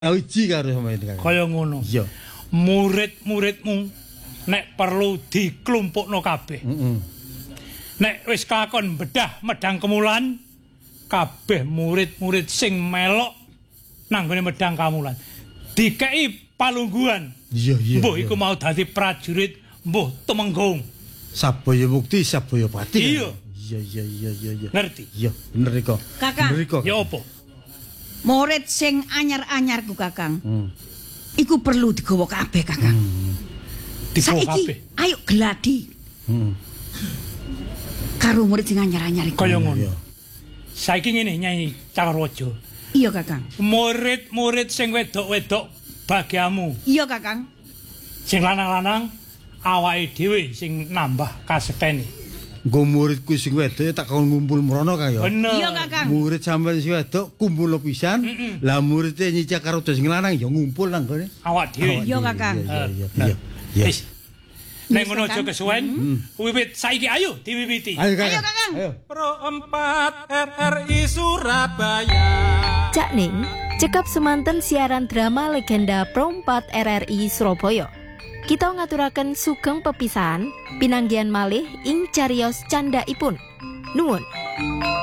Uji karo sampeyan Kakang. Kaya ngono. Iya. Murid-muridmu nek perlu diklumpukno kabeh. Nek wis kakon bedah medang kemulan, kabeh murid-murid sing melok nanggone medang kamulan dikei palungguhan. Iya. Mbuh iku mau dadi prajurit, mbuh tumenggung. Sabaya mukti, sabaya pati. Iya. Iya. Ngerti? Iya, bener iku. Kakang. Bener iku. Ya apa? Murid sing anyar-anyarku Kakang. Iku perlu digawa kabeh Kakang. Digawa Saiki kabeh. ayo gladi. Karo murid sing anyar-anyar iku. Kaya ngono. Saiki ngene Nyai Cakarwaja. Iya Kakang. Murid-murid sing wedok-wedok bagiamu. Iya Kakang. Sing lanang-lanang awake dhewe sing nambah kasetene. Nggo muridku sing wedok tak kon ngumpul mrono Kang ya. Bener. Iya Kakang. Murid sampeyan sing wedok kumpul pisan. Lah muridé nyicak karo sing lanang ya ngumpul nang gone. Awak dhewe. Iya Kakang. Iya. Wis. Nek ngono aja Kakang. kesuwen, wiwit saiki ayo diwiwiti. Ayo Ayo Kakang. Kakang. Ayo. Pro 4 RRI Surabaya. Cak Ning, cekap semanten siaran drama legenda Pro 4 RRI Surabaya. Kita ngaturaken sugeng pepisahan, pinanggihan malih ing cariyos candhaipun. Nuwun.